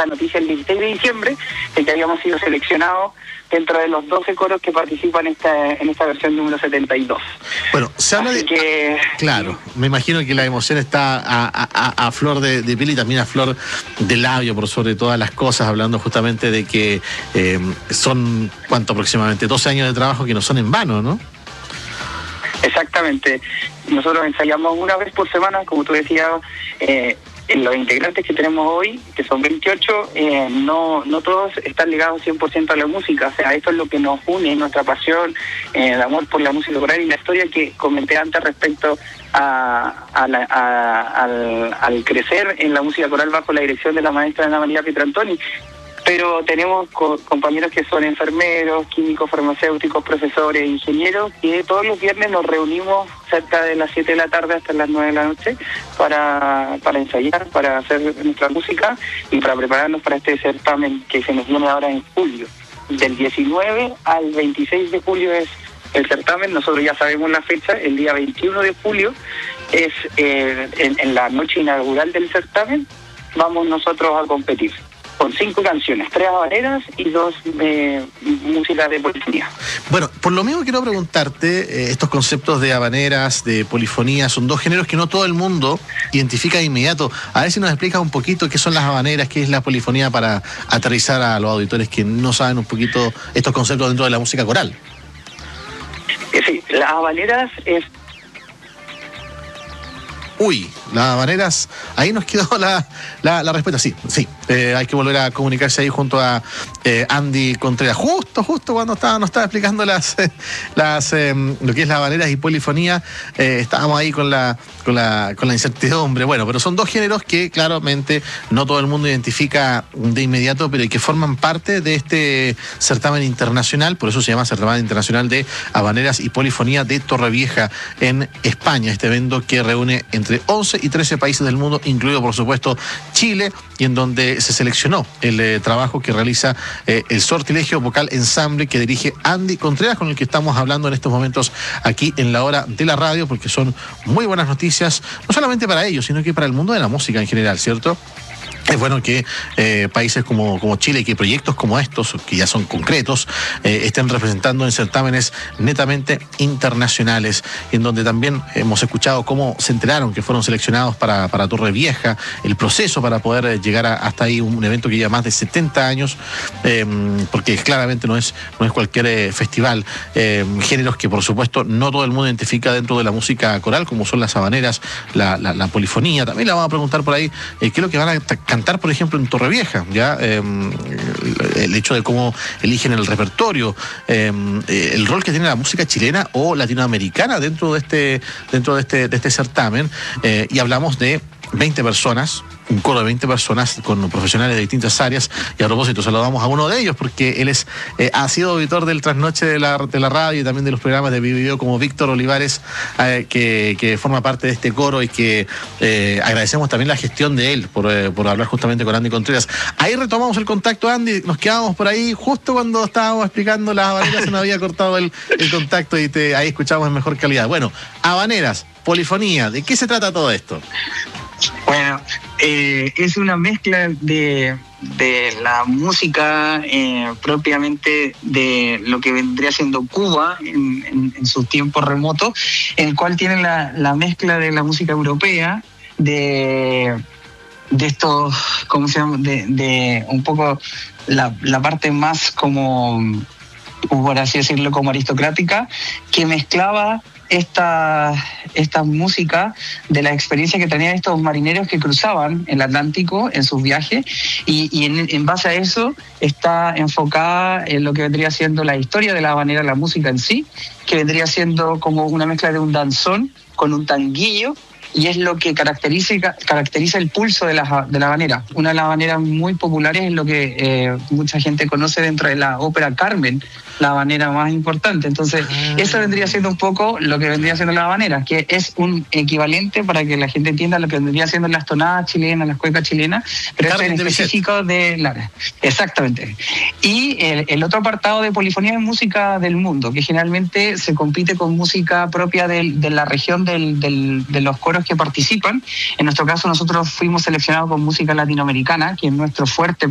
la noticia el 16 de diciembre de que habíamos sido seleccionados dentro de los 12 coros que participan en esta versión número 72. Bueno, se habla de... que... Claro, me imagino que la emoción está a flor de piel y también a flor de labio, por sobre todas las cosas, hablando justamente de que son, ¿cuánto aproximadamente? 12 años de trabajo que no son en vano, ¿no? Exactamente. Nosotros ensayamos una vez por semana, como tú decías, los integrantes que tenemos hoy, que son 28, no todos están ligados 100% a la música. O sea, esto es lo que nos une, nuestra pasión, el amor por la música coral y la historia que comenté antes respecto al crecer en la música coral bajo la dirección de la maestra Ana María Pietrantoni. Pero tenemos compañeros que son enfermeros, químicos, farmacéuticos, profesores, ingenieros, que todos los viernes nos reunimos cerca de las 7 de la tarde hasta las 9 de la noche para ensayar, para hacer nuestra música y para prepararnos para este certamen que se nos viene ahora en julio. Del 19 al 26 de julio es el certamen, nosotros ya sabemos la fecha, el día 21 de julio es en la noche inaugural del certamen, vamos nosotros a competir. Con 5 canciones, 3 habaneras y 2 músicas de polifonía. Bueno, por lo mismo quiero preguntarte, estos conceptos de habaneras, de polifonía, son 2 géneros que no todo el mundo identifica de inmediato. A ver si nos explicas un poquito qué son las habaneras, qué es la polifonía, para aterrizar a los auditores que no saben un poquito estos conceptos dentro de la música coral. Sí, las habaneras es... Uy, las habaneras, ahí nos quedó la respuesta, sí, hay que volver a comunicarse ahí junto a Andy Contreras, justo cuando nos estaba explicando lo que es las habaneras y polifonía, estábamos ahí con la incertidumbre. Bueno, pero son 2 géneros que claramente no todo el mundo identifica de inmediato, pero que forman parte de este certamen internacional, por eso se llama Certamen Internacional de Habaneras y Polifonía de Torrevieja en España, este evento que reúne entre 11 y 13 países del mundo, incluido por supuesto Chile, y en donde se seleccionó el trabajo que realiza el Sortilegio Vocal Ensamble que dirige Andy Contreras, con el que estamos hablando en estos momentos aquí en la hora de la radio, porque son muy buenas noticias, no solamente para ellos, sino que para el mundo de la música en general, ¿cierto? Es bueno que países como Chile y que proyectos como estos, que ya son concretos, estén representando en certámenes netamente internacionales, en donde también hemos escuchado cómo se enteraron que fueron seleccionados para Torrevieja, el proceso para poder llegar hasta ahí, un evento que lleva más de 70 años, porque claramente no es cualquier festival, géneros que por supuesto no todo el mundo identifica dentro de la música coral, como son las habaneras, la polifonía. También le vamos a preguntar por ahí qué es lo que van a cantar, por ejemplo, en Torrevieja, ya el hecho de cómo eligen el repertorio, el rol que tiene la música chilena o latinoamericana dentro de este certamen, y hablamos de 20 personas, un coro de 20 personas con profesionales de distintas áreas, y a propósito saludamos a uno de ellos porque él ha sido auditor del Trasnoche de la radio y también de los programas de video, como Víctor Olivares, que forma parte de este coro, y que agradecemos también la gestión de él por hablar justamente con Andy Contreras. Ahí retomamos el contacto, Andy, nos quedamos por ahí justo cuando estábamos explicando las habaneras, se nos había cortado el contacto y ahí escuchamos en mejor calidad. Bueno, habaneras, polifonía, ¿de qué se trata todo esto? Bueno, es una mezcla de la música propiamente de lo que vendría siendo Cuba en sus tiempos remotos, en el cual tiene la mezcla de la música europea, de estos, ¿cómo se llama? De un poco la parte más como, por así decirlo, como aristocrática, que mezclaba esta música de la experiencia que tenían estos marineros que cruzaban el Atlántico en sus viajes, y en base a eso está enfocada en lo que vendría siendo la historia de la habanera, la música en sí, que vendría siendo como una mezcla de un danzón con un tanguillo, y es lo que caracteriza el pulso de la habanera. Una de las habaneras muy populares es lo que mucha gente conoce dentro de la ópera Carmen, la habanera más importante. Entonces, eso vendría siendo un poco lo que vendría siendo la habanera, que es un equivalente para que la gente entienda lo que vendría siendo las tonadas chilenas, las cuecas chilenas, pero esto en específico de Lara. Exactamente. Y el otro apartado de polifonía es música del mundo, que generalmente se compite con música propia de la región de los coros que participan. En nuestro caso, nosotros fuimos seleccionados con música latinoamericana, que es nuestro fuerte